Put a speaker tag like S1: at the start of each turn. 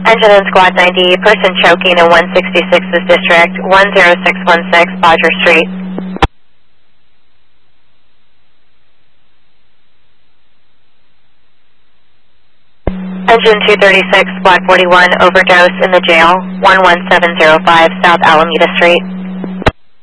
S1: Engine in Squad 90, person choking in 166's District, 10616 Bodger Street. Engine 236, Squad 41, overdose in the jail, 11705 South Alameda Street.